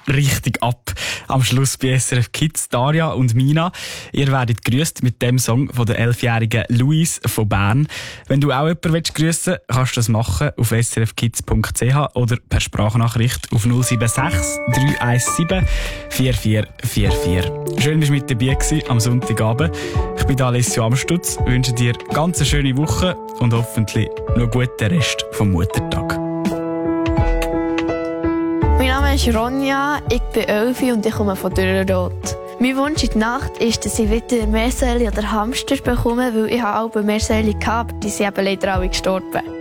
richtig ab. Am Schluss bei SRF Kids Daria und Mina. Ihr werdet grüßt mit dem Song von der 11-jährigen Louise von Bern. Wenn du auch jemanden grüssen willst, kannst du das machen auf srfkids.ch oder per Sprachnachricht auf 076 317 4444. Schön, dass du mit dabei warst am Sonntagabend. Ich bin Alessio Amstutz, wünsche dir ganz eine schöne Woche und hoffentlich noch einen guten Rest vom Muttertag. Mein Name ist Ronja, ich bin 11 und ich komme von Dürrenroth. Mein Wunsch in der Nacht ist, dass ich wieder Meersäule oder Hamster bekomme, weil ich habe auch Meersäule gehabt, aber die sind eben leider alle gestorben.